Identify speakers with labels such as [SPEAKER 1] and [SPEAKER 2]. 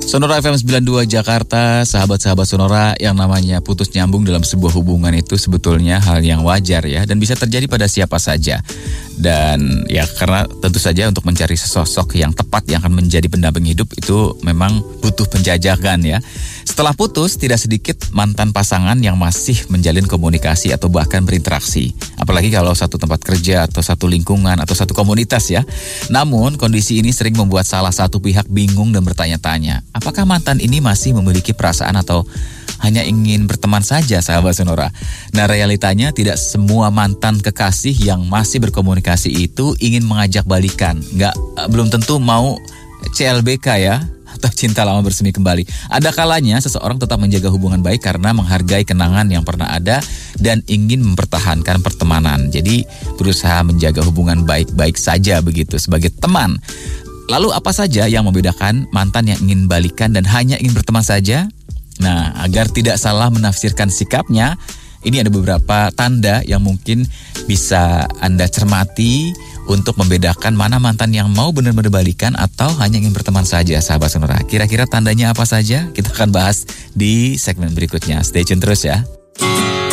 [SPEAKER 1] Sonora FM 92 Jakarta, sahabat-sahabat Sonora, yang namanya putus nyambung dalam sebuah hubungan itu sebetulnya hal yang wajar ya, dan bisa terjadi pada siapa saja. Dan ya karena tentu saja untuk mencari sosok yang tepat yang akan menjadi pendamping hidup itu memang butuh penjajakan ya. Setelah putus, tidak sedikit mantan pasangan yang masih menjalin komunikasi atau bahkan berinteraksi. Apalagi kalau satu tempat kerja atau satu lingkungan atau satu komunitas ya. Namun kondisi ini sering membuat salah satu pihak bingung dan bertanya-tanya, apakah mantan ini masih memiliki perasaan atau hanya ingin berteman saja, sahabat Sonora? Nah, realitanya tidak semua mantan kekasih yang masih berkomunikasi itu ingin mengajak balikan. Belum tentu mau CLBK ya, atau cinta lama bersemi kembali. Ada kalanya seseorang tetap menjaga hubungan baik karena menghargai kenangan yang pernah ada dan ingin mempertahankan pertemanan. Jadi berusaha menjaga hubungan baik-baik saja begitu sebagai teman. Lalu apa saja yang membedakan mantan yang ingin balikan dan hanya ingin berteman saja? Nah, agar tidak salah menafsirkan sikapnya, ini ada beberapa tanda yang mungkin bisa Anda cermati untuk membedakan mana mantan yang mau benar-benar balikan atau hanya ingin berteman saja, sahabat Sonora. Kira-kira tandanya apa saja? Kita akan bahas di segmen berikutnya. Stay tune terus ya.